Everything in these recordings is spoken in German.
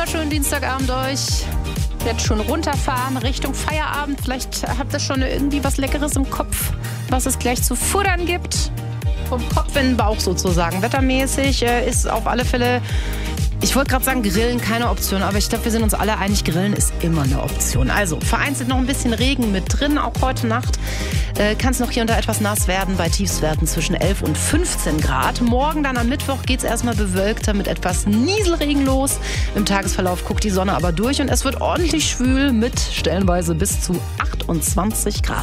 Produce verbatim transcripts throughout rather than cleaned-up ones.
wunderschönen Dienstagabend euch. Jetzt schon runterfahren Richtung Feierabend. Vielleicht habt ihr schon irgendwie was Leckeres im Kopf, was es gleich zu futtern gibt. Vom Kopf in den Bauch sozusagen. Wettermäßig äh, ist auf alle Fälle, ich wollte gerade sagen, Grillen keine Option, aber ich glaube, wir sind uns alle einig, Grillen ist immer eine Option. Also vereinzelt noch ein bisschen Regen mit drin, auch heute Nacht. Äh, kann es noch hier und da etwas nass werden, bei Tiefstwerten zwischen elf und fünfzehn Grad. Morgen dann am Mittwoch geht es erstmal bewölkter mit etwas Nieselregen los. Im Tagesverlauf guckt die Sonne aber durch und es wird ordentlich schwül mit stellenweise bis zu achtundzwanzig Grad.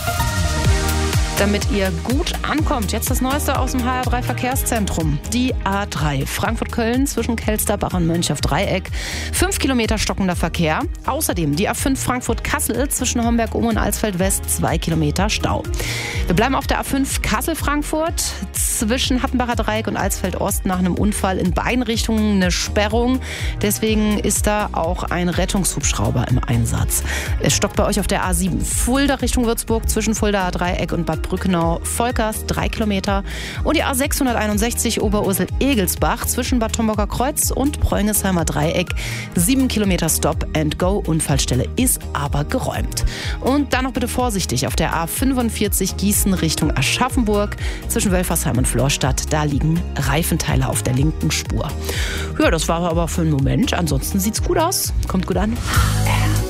Damit ihr gut ankommt, jetzt das Neueste aus dem H R drei Verkehrszentrum. Die A drei Frankfurt-Köln zwischen Kelsterbach und Mönch-auf-Dreieck. Fünf Kilometer stockender Verkehr. Außerdem die A fünf Frankfurt-Kassel zwischen Homberg-Um und Alsfeld-West. Zwei Kilometer Stau. Wir bleiben auf der A fünf Kassel-Frankfurt zwischen Hattenbacher Dreieck und Alsfeld-Ost nach einem Unfall in beiden Richtungen eine Sperrung. Deswegen ist da auch ein Rettungshubschrauber im Einsatz. Es stockt bei euch auf der A sieben Fulda Richtung Würzburg zwischen Fuldaer Dreieck und Bad Brückenau-Volkers, drei Kilometer. Und die A sechshunderteinundsechzig Oberursel-Egelsbach zwischen Bad Homburger Kreuz und Preungesheimer Dreieck, sieben Kilometer Stop-and-Go. Unfallstelle ist aber geräumt. Und dann noch bitte vorsichtig auf der A fünfundvierzig Gießen Richtung Aschaffenburg zwischen Wölfersheim und Florstadt. Da liegen Reifenteile auf der linken Spur. Ja, das war aber für einen Moment. Ansonsten sieht's gut aus. Kommt gut an.